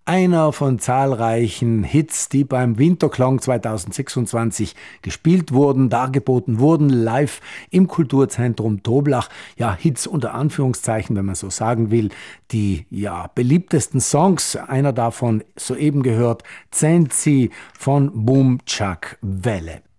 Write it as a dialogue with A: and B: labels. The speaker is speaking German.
A: Einer von zahlreichen Hits, die beim Winterklang 2026 gespielt wurden, dargeboten wurden, live im Kulturzentrum Toblach. Ja, Hits unter Anführungszeichen, wenn man so sagen will. Die beliebtesten Songs, einer davon soeben gehört, Zenzi von Boom Chak Welle.